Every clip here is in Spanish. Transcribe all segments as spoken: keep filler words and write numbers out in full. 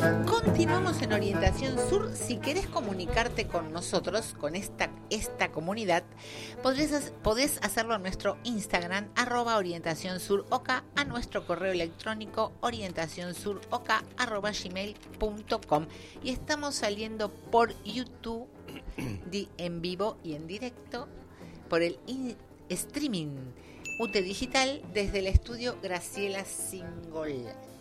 Continuamos en Orientación Sur. Si querés comunicarte con nosotros, con esta, esta comunidad, podés, podés hacerlo a nuestro Instagram, arroba Orientación Sur Oca, a nuestro correo electrónico orientacionsuroca arroba gmail punto com. Y estamos saliendo por YouTube en vivo y en directo, por el in- streaming U T E Digital desde el estudio Graciela Singol.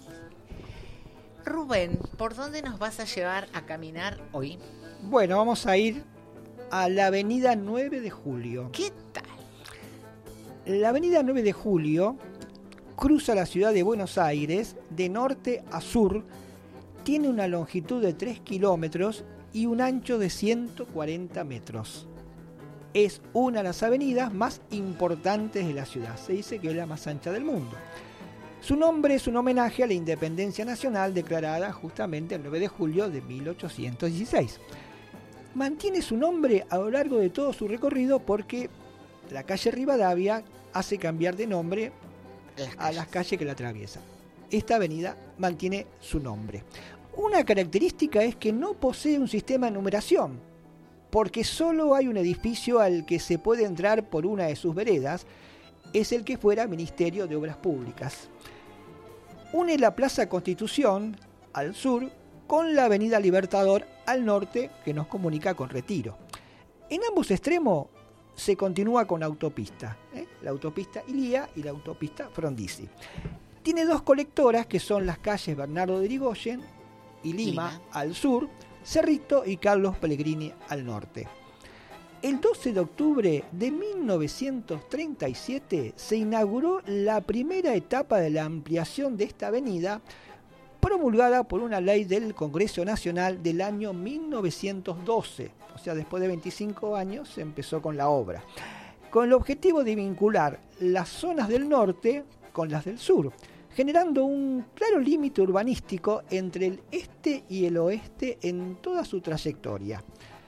Rubén, ¿por dónde nos vas a llevar a caminar hoy? Bueno, vamos a ir a la avenida nueve de julio. ¿Qué tal? La avenida nueve de julio cruza la ciudad de Buenos Aires de norte a sur, tiene una longitud de tres kilómetros y un ancho de ciento cuarenta metros. Es una de las avenidas más importantes de la ciudad. Se dice que es la más ancha del mundo. Su nombre es un homenaje a la independencia nacional declarada justamente el nueve de julio de mil ochocientos dieciséis. Mantiene su nombre a lo largo de todo su recorrido porque la calle Rivadavia hace cambiar de nombre a las calles que la atraviesan. Esta avenida mantiene su nombre. Una característica es que no posee un sistema de numeración, porque solo hay un edificio al que se puede entrar por una de sus veredas, es el que fuera Ministerio de Obras Públicas. Une la Plaza Constitución al sur con la Avenida Libertador al norte, que nos comunica con Retiro. En ambos extremos se continúa con autopista, ¿eh? la autopista Ilía y la autopista Frondizi. Tiene dos colectoras que son las calles Bernardo de Irigoyen y Lima, Lima al sur, Cerrito y Carlos Pellegrini al norte. El doce de octubre de mil novecientos treinta y siete se inauguró la primera etapa de la ampliación de esta avenida, promulgada por una ley del Congreso Nacional del año mil novecientos doce. O sea, después de veinticinco años se empezó con la obra, con el objetivo de vincular las zonas del norte con las del sur, generando un claro límite urbanístico entre el este y el oeste en toda su trayectoria,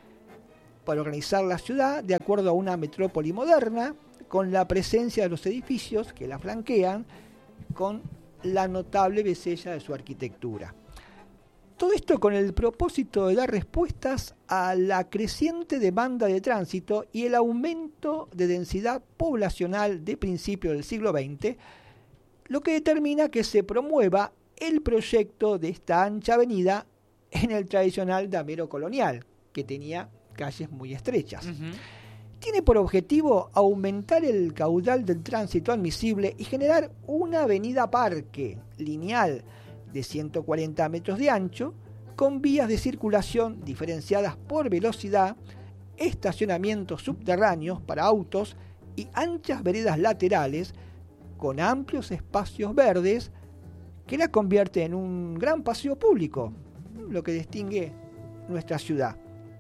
para organizar la ciudad de acuerdo a una metrópoli moderna, con la presencia de los edificios que la flanquean, con la notable belleza de su arquitectura. Todo esto con el propósito de dar respuestas a la creciente demanda de tránsito y el aumento de densidad poblacional de principios del siglo veinte, lo que determina que se promueva el proyecto de esta ancha avenida en el tradicional damero colonial, que tenía calles muy estrechas. Uh-huh. Tiene por objetivo aumentar el caudal del tránsito admisible y generar una avenida parque lineal de ciento cuarenta metros de ancho, con vías de circulación diferenciadas por velocidad, estacionamientos subterráneos para autos y anchas veredas laterales con amplios espacios verdes que la convierte en un gran paseo público, lo que distingue nuestra ciudad.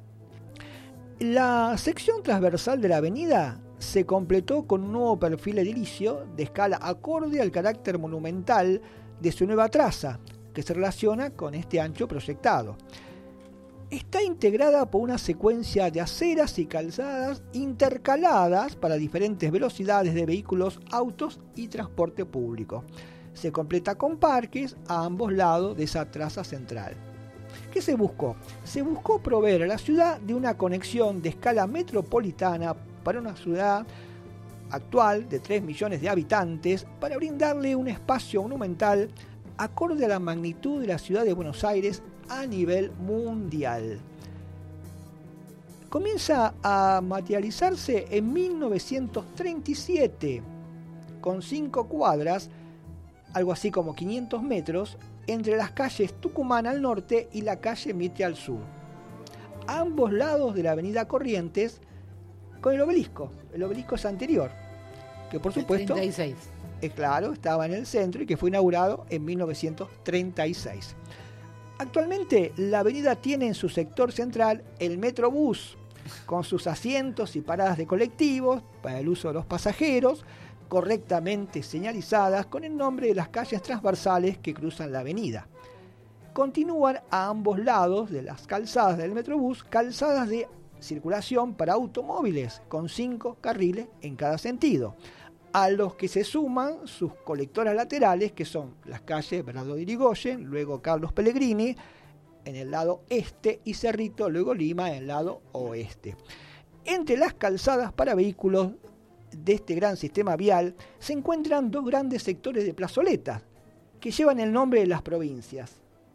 La sección transversal de la avenida se completó con un nuevo perfil edilicio de escala acorde al carácter monumental de su nueva traza, que se relaciona con este ancho proyectado. Está integrada por una secuencia de aceras y calzadas intercaladas para diferentes velocidades de vehículos, autos y transporte público. Se completa con parques a ambos lados de esa traza central. ¿Qué se buscó? Se buscó proveer a la ciudad de una conexión de escala metropolitana para una ciudad actual de tres millones de habitantes, para brindarle un espacio monumental acorde a la magnitud de la ciudad de Buenos Aires a nivel mundial. Comienza a materializarse en mil novecientos treinta y siete, con cinco cuadras, algo así como quinientos metros, entre las calles Tucumán al norte y la calle Mitre al sur, a ambos lados de la avenida Corrientes, con el obelisco. El obelisco es anterior, que por supuesto, treinta y seis. Es claro, estaba en el centro y que fue inaugurado en mil novecientos treinta y seis. Actualmente la avenida tiene en su sector central el Metrobús, con sus asientos y paradas de colectivos para el uso de los pasajeros, correctamente señalizadas con el nombre de las calles transversales que cruzan la avenida. Continúan a ambos lados de las calzadas del Metrobús calzadas de circulación para automóviles con cinco carriles en cada sentido, a los que se suman sus colectoras laterales, que son las calles Bernardo de Irigoyen, luego Carlos Pellegrini, en el lado este y Cerrito, luego Lima en el lado oeste. Entre las calzadas para vehículos de este gran sistema vial se encuentran dos grandes sectores de plazoletas que llevan el nombre de las provincias.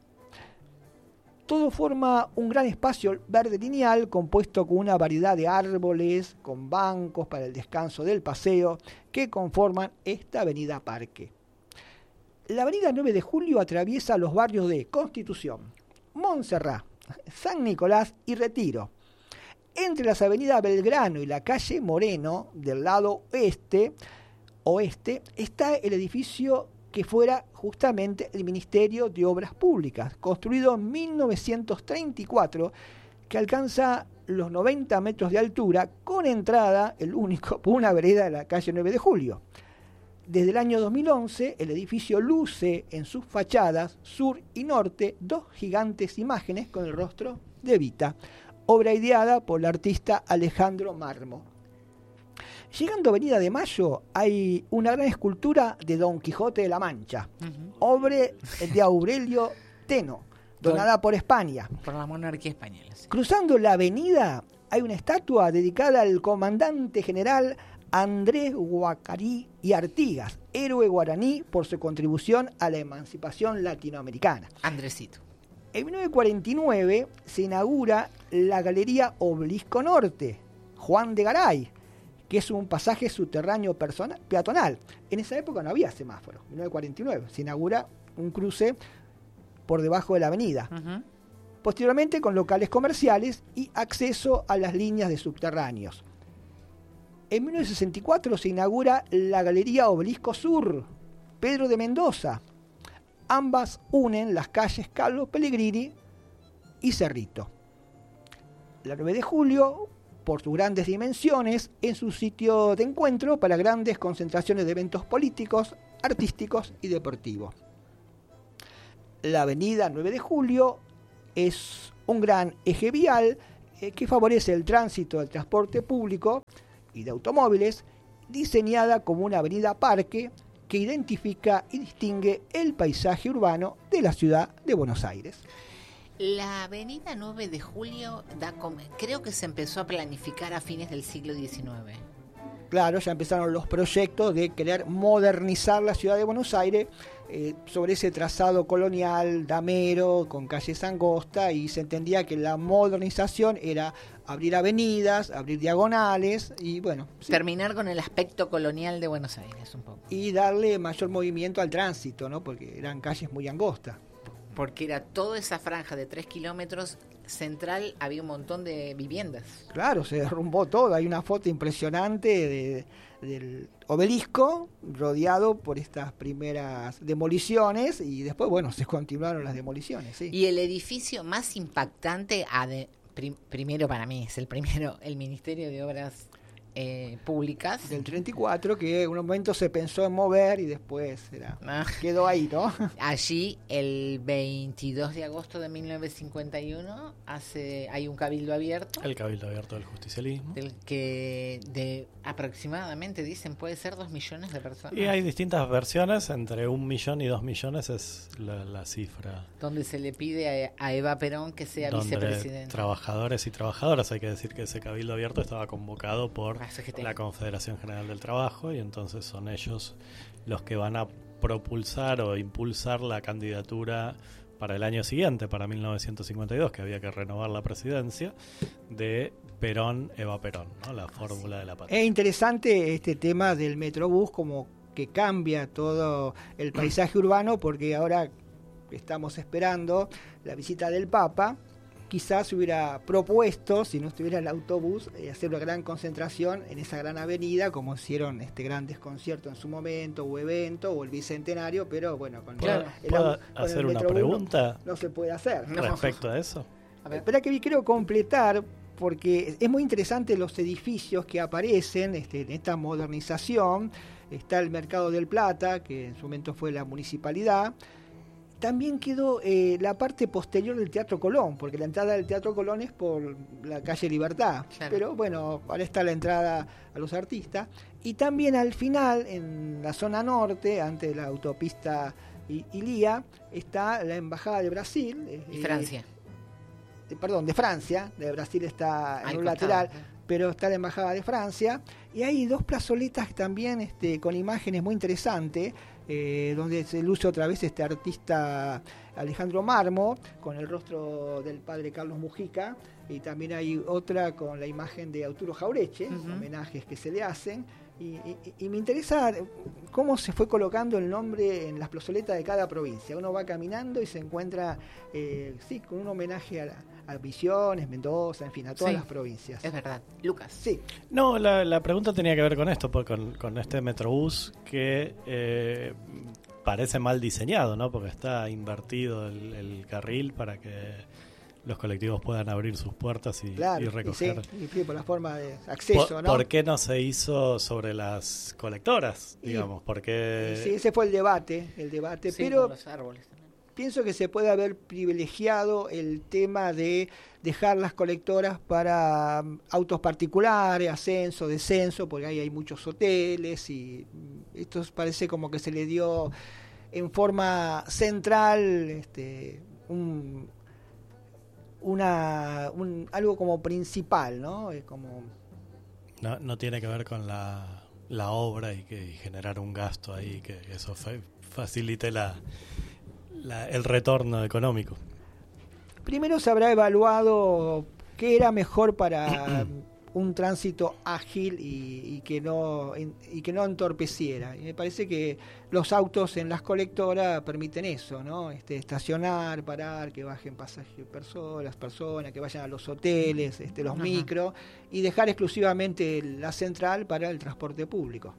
Todo forma un gran espacio verde lineal compuesto con una variedad de árboles, con bancos para el descanso del paseo, que conforman esta avenida Parque. La avenida nueve de Julio atraviesa los barrios de Constitución, Montserrat, San Nicolás y Retiro. Entre las avenidas Belgrano y la calle Moreno, del lado oeste, oeste está el edificio que fuera justamente el Ministerio de Obras Públicas, construido en mil novecientos treinta y cuatro, que alcanza los noventa metros de altura, con entrada, el único, por una vereda de la calle nueve de Julio. Desde el año dos mil once, el edificio luce en sus fachadas sur y norte dos gigantes imágenes con el rostro de Evita, obra ideada por el artista Alejandro Marmo. Llegando a Avenida de Mayo hay una gran escultura de Don Quijote de la Mancha, uh-huh. obra de Aurelio Teno, donada por España. Por la monarquía española. Sí. Cruzando la avenida hay una estatua dedicada al comandante general Andrés Guacarí y Artigas, héroe guaraní por su contribución a la emancipación latinoamericana. Andresito. En mil novecientos cuarenta y nueve se inaugura la Galería Obelisco Norte, Juan de Garay, que es un pasaje subterráneo persona, peatonal. En esa época no había semáforo, en mil novecientos cuarenta y nueve. Se inaugura un cruce por debajo de la avenida. Uh-huh. Posteriormente con locales comerciales y acceso a las líneas de subterráneos. En mil novecientos sesenta y cuatro se inaugura la Galería Obelisco Sur, Pedro de Mendoza. Ambas unen las calles Carlos Pellegrini y Cerrito. La nueve de Julio, por sus grandes dimensiones, es un sitio de encuentro para grandes concentraciones de eventos políticos, artísticos y deportivos. La avenida nueve de Julio es un gran eje vial eh, que favorece el tránsito del transporte público y de automóviles, diseñada como una avenida parque que identifica y distingue el paisaje urbano de la ciudad de Buenos Aires. La avenida nueve de Julio da com- creo que se empezó a planificar a fines del siglo diecinueve. Claro, ya empezaron los proyectos de querer modernizar la ciudad de Buenos Aires eh, sobre ese trazado colonial, damero, con calles angosta, y se entendía que la modernización era abrir avenidas, abrir diagonales y bueno... terminar sí. con el aspecto colonial de Buenos Aires un poco. Y darle mayor movimiento al tránsito, ¿no? Porque eran calles muy angostas. Porque era toda esa franja de tres kilómetros central, había un montón de viviendas. Claro, se derrumbó todo. Hay una foto impresionante de, del obelisco rodeado por estas primeras demoliciones y después, bueno, se continuaron las demoliciones. Sí. Y el edificio más impactante, ade, prim, primero para mí, es el primero, el Ministerio de Obras Eh, públicas del treinta y cuatro, que en un momento se pensó en mover y después era, ah. quedó ahí, ¿no? Allí el veintidós de agosto de mil novecientos cincuenta y uno hace hay un cabildo abierto, el cabildo abierto del justicialismo, del que de aproximadamente dicen puede ser dos millones de personas, y hay distintas versiones, entre un millón y dos millones es la, la cifra, donde se le pide a, a Eva Perón que sea donde vicepresidenta. Trabajadores y trabajadoras, hay que decir que ese cabildo abierto estaba convocado por la Confederación General del Trabajo, y entonces son ellos los que van a propulsar o impulsar la candidatura para el año siguiente, para mil novecientos cincuenta y dos, que había que renovar la presidencia, de Perón-Eva Perón, ¿no? La fórmula de la patria. Es interesante este tema del Metrobús, como que cambia todo el paisaje urbano, porque ahora estamos esperando la visita del Papa. Quizás se hubiera propuesto, si no estuviera el autobús, eh, hacer una gran concentración en esa gran avenida, como hicieron este grandes conciertos en su momento, o evento, o el bicentenario, pero bueno, con ¿Puedo, el, ¿puedo el, hacer con el una pregunta? No, no se puede hacer. Respecto a eso. A ver, espera que quiero completar, porque es muy interesante los edificios que aparecen este, en esta modernización. Está el Mercado del Plata, que en su momento fue la municipalidad. También quedó eh, la parte posterior del Teatro Colón, porque la entrada del Teatro Colón es por la calle Libertad. Claro. Pero bueno, ahora está la entrada a los artistas. Y también al final, en la zona norte, antes de la autopista Ilía, está la Embajada de Brasil. Y Francia. Eh, perdón, de Francia, de Brasil está en Al un costado, lateral, ¿eh? Pero está la embajada de Francia, y hay dos plazoletas también este, con imágenes muy interesantes, eh, donde se luce otra vez este artista Alejandro Marmo, con el rostro del padre Carlos Mujica, y también hay otra con la imagen de Arturo Jaureche, uh-huh. homenajes que se le hacen, y, y, y me interesa cómo se fue colocando el nombre en las plazoletas de cada provincia. Uno va caminando y se encuentra eh, sí, con un homenaje a, la, a Misiones, Mendoza, en fin, a todas sí, las provincias. Es verdad. Lucas. Sí. No, la, la pregunta tenía que ver con esto, pues, con, con este Metrobús que eh, parece mal diseñado, ¿no? Porque está invertido el, el carril para que los colectivos puedan abrir sus puertas y, claro, y recoger. Y sí, y por la forma de acceso, ¿Por, ¿no? ¿Por qué no se hizo sobre las colectoras, digamos? Y, Porque sí, ese fue el debate, el debate, sí, pero los árboles también. Pienso que se puede haber privilegiado el tema de dejar las colectoras para autos particulares, ascenso, descenso, porque ahí hay muchos hoteles y esto parece como que se le dio en forma central este, un Una, un, algo como principal, ¿no? Es como no, no tiene que ver con la, la obra y que y generar un gasto ahí que eso fa, facilite la, la, el retorno económico. Primero se habrá evaluado qué era mejor para un tránsito ágil y, y que no y que no entorpeciera. Y me parece que los autos en las colectoras permiten eso, ¿no? Este, estacionar, parar, que bajen pasajeros, personas, las personas, que vayan a los hoteles, este, los Ajá. micros, y dejar exclusivamente la central para el transporte público.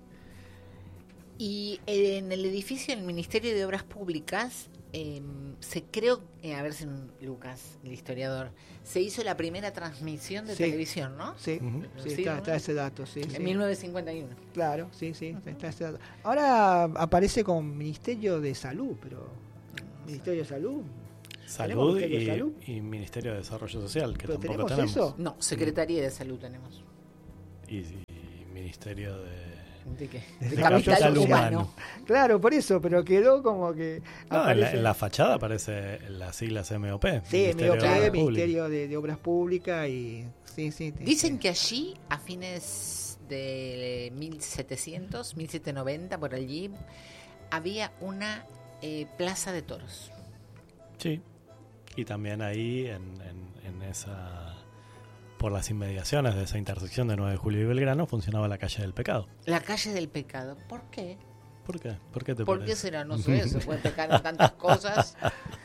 Y en el edificio del Ministerio de Obras Públicas eh, se creo, eh, a ver si Lucas, el historiador, se hizo la primera transmisión de sí. televisión, ¿no? Sí, uh-huh. sí, sí está, está ese dato, sí. En sí. mil novecientos cincuenta y uno. Claro, sí, sí, uh-huh. está ese dato. Ahora aparece con Ministerio de Salud, pero no, Ministerio de Salud. Salud y, de Salud y Ministerio de Desarrollo Social, que tampoco tenemos. tenemos. Eso? No, Secretaría de Salud tenemos. Y, y Ministerio de... ¿De qué? De, de capital, capital humano. humano. Claro, por eso, pero quedó como que... No, en, la, en la fachada aparece las siglas M O P. Sí, M O P, Ministerio, Ministerio de, de Obras Públicas y... Sí, sí, Dicen sí. que allí, a fines de mil setecientos, mil setecientos noventa, por allí, había una eh, plaza de toros. Sí, y también ahí, en, en, en esa... por las inmediaciones de esa intersección de nueve de julio y Belgrano, funcionaba la calle del Pecado. La calle del Pecado. ¿Por qué? ¿Por qué? ¿Por qué te ¿Por parece? qué será? No sé, se puede pecar en tantas cosas.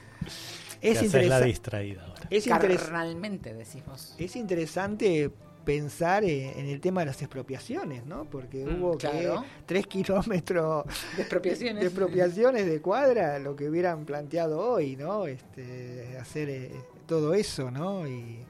Es interesante. la distraída ahora. Es Carnalmente, decimos. Es interesante pensar en el tema de las expropiaciones, ¿no? Porque mm, hubo claro. que tres kilómetros de expropiaciones. de expropiaciones de cuadra, lo que hubieran planteado hoy, ¿no? Este, hacer eh, todo eso, ¿no? Y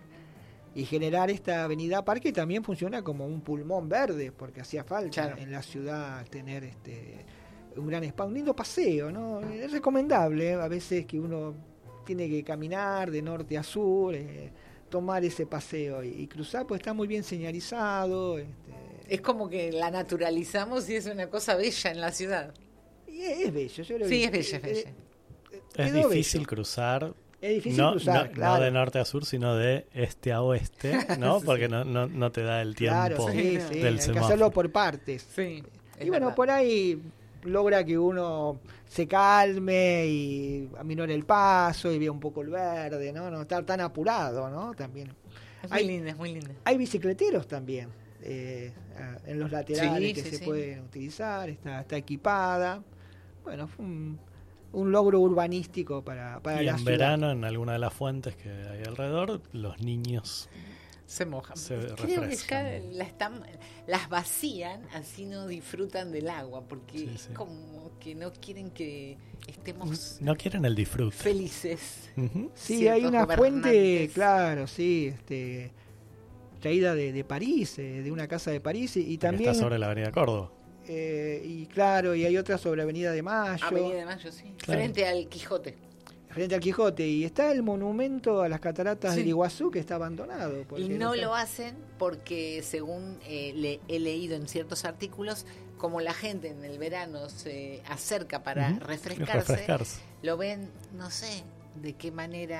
y generar esta avenida Parque también funciona como un pulmón verde, porque hacía falta claro. en la ciudad tener este un gran espacio, un lindo paseo, ¿no? Es recomendable, a veces que uno tiene que caminar de norte a sur, eh, tomar ese paseo y, y cruzar, pues está muy bien señalizado. Este, es como que la naturalizamos y es una cosa bella en la ciudad. Y es, es bello, yo lo Sí, vi. es bella, es bella. Eh, es difícil bello. cruzar. Es difícil no, cruzar, no, claro. no de norte a sur, sino de este a oeste, ¿no? sí. Porque no, no, no te da el tiempo claro, sí, sí. del Hay semáforo. que hacerlo por partes. Sí, y bueno, verdad. Por ahí logra que uno se calme y aminore el paso y vea un poco el verde, ¿no? No estar tan apurado, ¿no? También. Es muy hay, linda, es muy linda. Hay bicicleteros también eh, en los laterales sí, que sí, se sí. pueden utilizar, está, está equipada. Bueno, fue un... un logro urbanístico para, para y la en ciudad. verano, en alguna de las fuentes que hay alrededor, los niños se mojan. Se Creo que ya la están, las vacían, así no disfrutan del agua, porque sí, sí. como que no quieren que estemos... No quieren el disfrute. Felices. Uh-huh. Sí, hay una fuente, claro, sí, este, traída de, de París, eh, de una casa de París, y, y también... Está sobre la avenida Córdoba. Eh, y claro, y hay otra sobre Avenida de Mayo. Avenida de Mayo, sí. Claro. Frente al Quijote. Frente al Quijote. Y está el monumento a las cataratas sí. del Iguazú, que está abandonado. Y no, no lo hacen porque, según eh, le, he leído en ciertos artículos, como la gente en el verano se acerca para uh-huh. refrescarse, refrescarse, lo ven, no sé de qué manera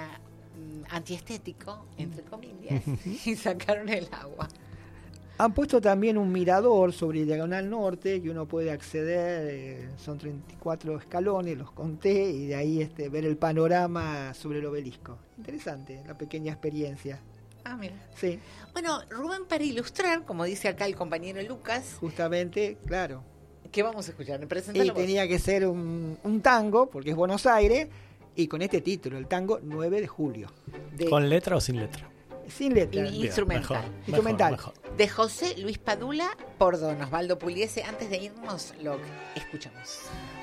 antiestético, entre comillas, y sacaron el agua. Han puesto también un mirador sobre Diagonal Norte, que uno puede acceder, eh, son treinta y cuatro escalones, los conté, y de ahí este, ver el panorama sobre el obelisco. Interesante, la pequeña experiencia. Ah, mira. Sí. Bueno, Rubén, para ilustrar, como dice acá el compañero Lucas. Justamente, claro. ¿Qué vamos a escuchar? Y vos. Tenía que ser un, un tango, porque es Buenos Aires, y con este título, el tango nueve de julio. De... ¿Con letra o sin letra? Sin letra. Bien, instrumental. Mejor, instrumental. Mejor, mejor. De José Luis Padula por Don Osvaldo Pugliese. Antes de irnos, lo escuchamos.